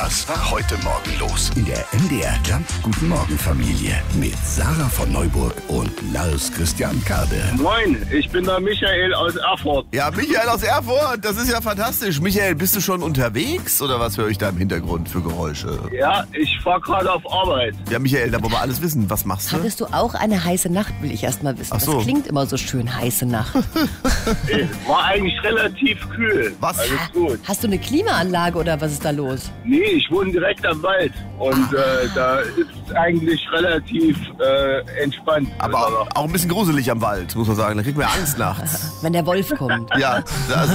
Das war heute Morgen los in der MDR Jump Guten Morgen Familie mit Sarah von Neuburg und Lars Christian Kade. Moin, ich bin der Michael aus Erfurt. Ja, Michael aus Erfurt, das ist ja fantastisch. Michael, bist du schon unterwegs oder was höre ich da im Hintergrund für Geräusche? Ja, ich fahre gerade auf Arbeit. Ja, Michael, da wollen wir alles wissen. Was machst du? Hattest du auch eine heiße Nacht, will ich erst mal wissen. Ach so. Das klingt immer so schön, heiße Nacht. War eigentlich relativ kühl. Was? Alles gut. Hast du eine Klimaanlage oder was ist da los? Nee, ich wohne direkt am Wald und da ist eigentlich relativ entspannt. Aber auch ein bisschen gruselig am Wald, muss man sagen. Da kriegt man ja Angst nachts. Wenn der Wolf kommt. Ja, also...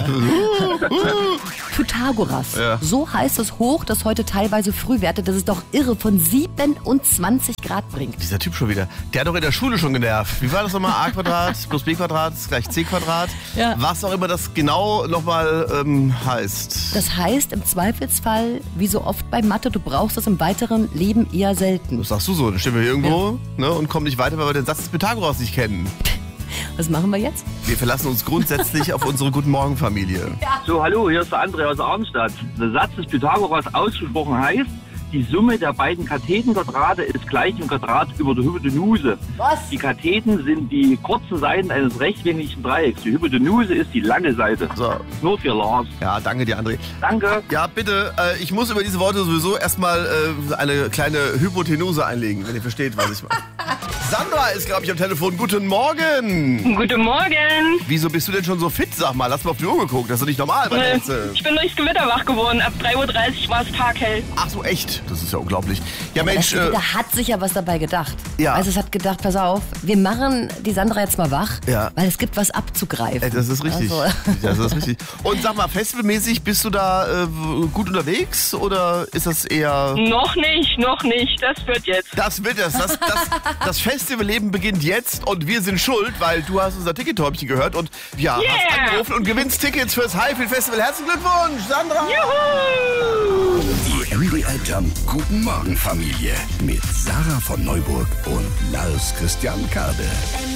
Pythagoras. Ja. So heißt es Hoch, das heute teilweise Frühwerte, das ist doch irre, von 27 Grad bringt. Dieser Typ schon wieder. Der hat doch in der Schule schon genervt. Wie war das nochmal? A Quadrat plus B Quadrat ist gleich C Quadrat. Ja. Was auch immer das genau nochmal heißt. Das heißt im Zweifelsfall, wie so oft bei Mathe, du brauchst es im weiteren Leben eher selten. Das sagst du so. Dann stehen wir hier irgendwo und kommen nicht weiter, weil wir den Satz des Pythagoras nicht kennen. Was machen wir jetzt? Wir verlassen uns grundsätzlich auf unsere Guten Morgen Familie. So, hallo, hier ist der André aus Arnstadt. Der Satz des Pythagoras ausgesprochen heißt, die Summe der beiden Kathetenquadrate ist gleich dem Quadrat über der Hypotenuse. Was? Die Katheten sind die kurzen Seiten eines rechtwinkligen Dreiecks. Die Hypotenuse ist die lange Seite. So. Nur für Lars. Ja, danke dir, André. Danke. Ja, bitte, ich muss über diese Worte sowieso erstmal eine kleine Hypotenuse einlegen, wenn ihr versteht, was ich meine. Sandra ist, glaube ich, am Telefon. Guten Morgen. Guten Morgen. Wieso bist du denn schon so fit? Sag mal, lass mal auf die Uhr geguckt. Das ist doch nicht normal bei der Hitze. Ich bin durchs Gewitter wach geworden. Ab 3:30 Uhr war es taghell. Ach so, echt? Das ist ja unglaublich. Ja, Das Mensch, Gewitter hat sich ja was dabei gedacht. Ja. Also es hat gedacht, pass auf, wir machen die Sandra jetzt mal wach, Ja. weil es gibt was abzugreifen. das ist richtig. Also. Das ist richtig. Und sag mal, festivalmäßig, bist du da gut unterwegs oder ist das eher... Noch nicht. Das wird jetzt. Das wird es. Das Festivalleben beginnt jetzt und wir sind schuld, weil du hast unser Tickettäubchen gehört und hast angerufen und gewinnst Tickets fürs Highfield Festival. Herzlichen Glückwunsch, Sandra! Juhu! Die MDR Jump Guten Morgen Familie mit Sarah von Neuburg und Lars Christian Kade.